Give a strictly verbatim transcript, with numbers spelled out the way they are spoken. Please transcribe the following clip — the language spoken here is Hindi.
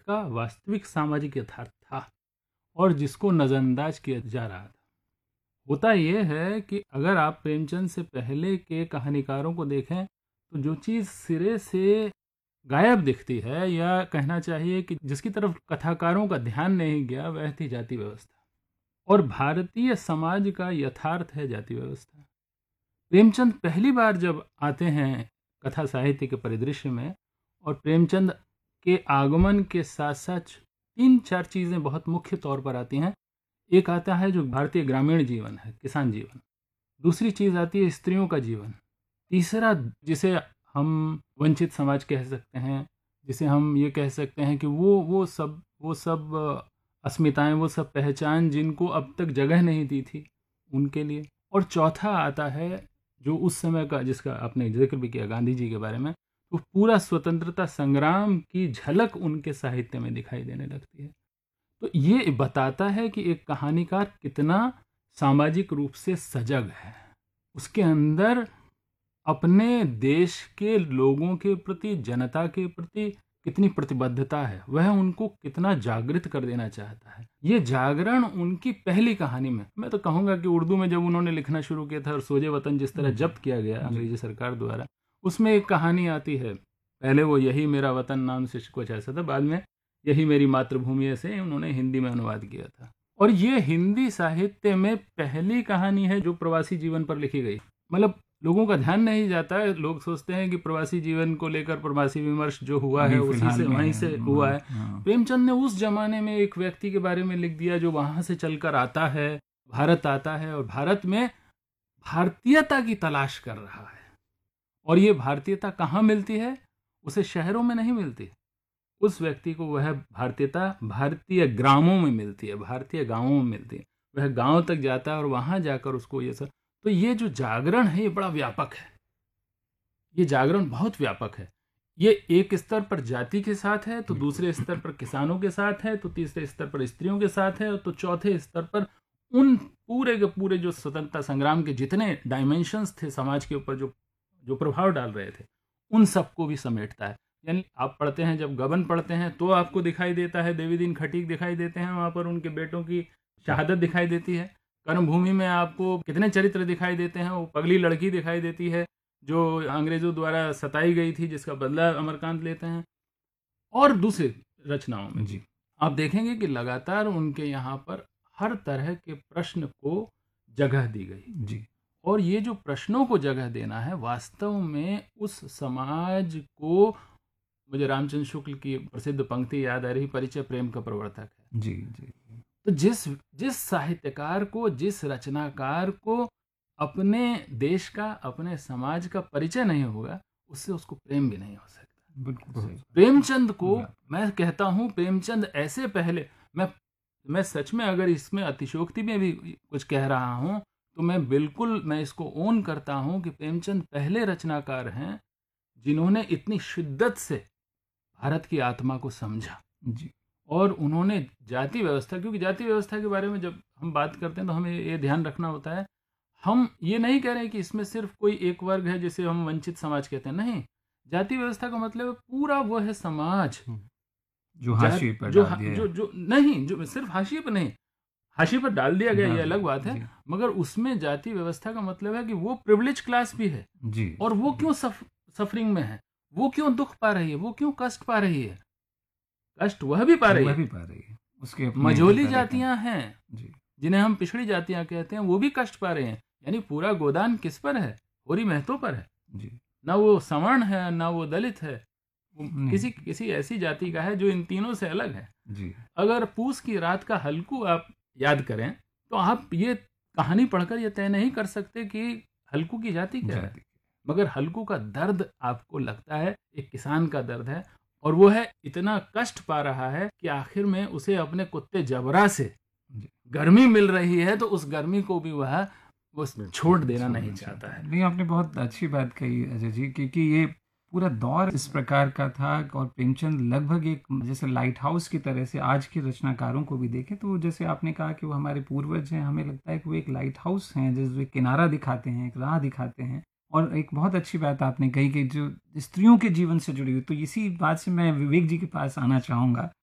का वास्तविक सामाजिक यथार्थ था और जिसको नज़रअंदाज किया जा रहा था। होता यह है कि अगर आप प्रेमचंद से पहले के कहानीकारों को देखें तो जो चीज़ सिरे से गायब दिखती है, या कहना चाहिए कि जिसकी तरफ कथाकारों का ध्यान नहीं गया, वह थी जाति व्यवस्था। और भारतीय समाज का यथार्थ है जाति व्यवस्था। प्रेमचंद पहली बार जब आते हैं कथा साहित्य के परिदृश्य में, और प्रेमचंद के आगमन के साथ साथ तीन चार चीज़ें बहुत मुख्य तौर पर आती हैं। एक आता है जो भारतीय ग्रामीण जीवन है, किसान जीवन। दूसरी चीज़ आती है स्त्रियों का जीवन। तीसरा जिसे हम वंचित समाज कह सकते हैं, जिसे हम ये कह सकते हैं कि वो वो सब वो सब अस्मिताएं, वो सब पहचान जिनको अब तक जगह नहीं दी थी, उनके लिए। और चौथा आता है जो उस समय का, जिसका आपने जिक्र भी किया, गांधी जी के बारे में, तो पूरा स्वतंत्रता संग्राम की झलक उनके साहित्य में दिखाई देने लगती है। तो ये बताता है कि एक कहानीकार कितना सामाजिक रूप से सजग है, उसके अंदर अपने देश के लोगों के प्रति, जनता के प्रति कितनी प्रतिबद्धता है, वह उनको कितना जागृत कर देना चाहता है। ये जागरण उनकी पहली कहानी में, मैं तो कहूँगा कि उर्दू में जब उन्होंने लिखना शुरू किया था और सोजे वतन जिस तरह जब्त किया गया अंग्रेजी सरकार द्वारा, उसमें एक कहानी आती है। पहले वो यही मेरा वतन नाम से कुछ ऐसा था, बाद में यही मेरी मातृभूमि से उन्होंने हिंदी में अनुवाद किया था। और ये हिंदी साहित्य में पहली कहानी है जो प्रवासी जीवन पर लिखी गई। मतलब लोगों का ध्यान नहीं जाता है, लोग सोचते हैं कि प्रवासी जीवन को लेकर प्रवासी विमर्श जो हुआ है उसी से वहीं से हुआ है। प्रेमचंद ने उस जमाने में एक व्यक्ति के बारे में लिख दिया जो वहां से चलकर आता है, भारत आता है, और भारत में भारतीयता की तलाश कर रहा है। और ये भारतीयता कहाँ मिलती है? उसे शहरों में नहीं मिलती। उस व्यक्ति को वह भारतीयता भारतीय ग्रामों में मिलती है, भारतीय गांवों में मिलती है। वह गांव तक जाता है और वहां जाकर उसको ये सब, तो ये जो जागरण है ये बड़ा व्यापक है। ये जागरण बहुत व्यापक है। ये एक स्तर पर जाति के साथ है, तो दूसरे स्तर पर किसानों के साथ है, तो तीसरे स्तर पर स्त्रियों के साथ है, और तो चौथे स्तर पर उन पूरे के पूरे जो स्वतंत्रता संग्राम के जितने डायमेंशंस थे समाज के ऊपर, जो जो प्रभाव डाल रहे थे, उन सबको भी समेटता है। यानी आप पढ़ते हैं, जब गबन पढ़ते हैं तो आपको दिखाई देता है देवी दीन खटीक दिखाई देते हैं, वहां पर उनके बेटों की शहादत दिखाई देती है। कर्मभूमि में आपको कितने चरित्र दिखाई देते हैं, वो पगली लड़की दिखाई देती है जो अंग्रेजों द्वारा सताई गई थी, जिसका बदला अमरकांत लेते हैं। और दूसरी रचनाओं में जी आप देखेंगे कि लगातार उनके यहाँ पर हर तरह के प्रश्न को जगह दी गई जी। और ये जो प्रश्नों को जगह देना है, वास्तव में उस समाज को, मुझे रामचंद्र शुक्ल की प्रसिद्ध पंक्ति याद आ रही, परिचय प्रेम का प्रवर्तक है जी जी। तो जिस जिस साहित्यकार को, जिस रचनाकार को अपने देश का, अपने समाज का परिचय नहीं होगा, उससे उसको प्रेम भी नहीं हो सकता। बिल्कुल। प्रेमचंद को मैं कहता हूँ, प्रेमचंद ऐसे पहले, मैं मैं सच में अगर इसमें अतिशोक्ति में भी कुछ कह रहा हूँ तो मैं बिल्कुल मैं इसको ओन करता हूँ कि प्रेमचंद पहले रचनाकार हैं जिन्होंने इतनी शिद्दत से भारत की आत्मा को समझा जी। और उन्होंने जाति व्यवस्था, क्योंकि जाति व्यवस्था के बारे में जब हम बात करते हैं तो हमें ये ध्यान रखना होता है, हम ये नहीं कह रहे कि इसमें सिर्फ कोई एक वर्ग है जिसे हम वंचित समाज कहते हैं, नहीं। जाति व्यवस्था का मतलब पूरा वो है समाज जो हाशिए पर जो, डाल दिया जो जो नहीं जो सिर्फ हाशिए पर नहीं, हाशिए पर डाल दिया गया ये अलग बात है, मगर उसमें जाति व्यवस्था का मतलब है कि वो प्रिविलेज क्लास भी है जी। और वो क्यों सफ, सफरिंग में है, वो क्यों दुख पा रही है, वो क्यों कष्ट पा रही है, कष्ट वह भी पा रही है, भी पा रही है। उसके मझोली जातियां हैं जी, जिन्हें हम पिछड़ी जातियां कहते हैं, वो भी कष्ट पा रहे हैं। यानी पूरा गोदान किस पर है? होरी महतो पर है जी। ना वो सवर्ण है, ना वो दलित है, वो किसी किसी ऐसी जाति का है जो इन तीनों से अलग है जी। अगर पूस की रात का हल्कू आप याद करें तो आप ये कहानी पढ़कर ये तय नहीं कर सकते कि हल्कू की जाति क्या है, मगर हल्कू का दर्द आपको लगता है एक किसान का दर्द है, और वो है इतना कष्ट पा रहा है कि आखिर में उसे अपने कुत्ते जबरा से गर्मी मिल रही है, तो उस गर्मी को भी वह वो छोड़ देना नहीं चाहता है। नहीं, आपने बहुत अच्छी बात कही अजय जी, क्योंकि ये पूरा दौर इस प्रकार का था। और प्रेमचंद लगभग एक जैसे लाइट हाउस की तरह से, आज के रचनाकारों को भी देखें तो जैसे आपने कहा कि वो हमारे पूर्वज हैं, हमें लगता है कि वो एक लाइट हाउस हैं, जैसे किनारा दिखाते हैं, एक राह दिखाते हैं। और एक बहुत अच्छी बात आपने कही कि जो स्त्रियों के जीवन से जुड़ी हुई, तो इसी बात से मैं विवेक जी के पास आना चाहूँगा